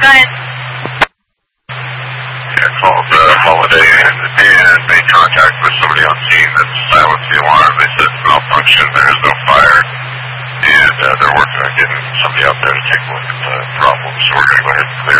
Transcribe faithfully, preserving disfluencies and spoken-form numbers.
Go ahead. I called uh, Holiday and, and made contact with somebody on scene that silenced the alarm. They said it's malfunction, there is no fire, and uh, they're working on getting somebody out there to take a look at the problem. So we're going to go ahead and clear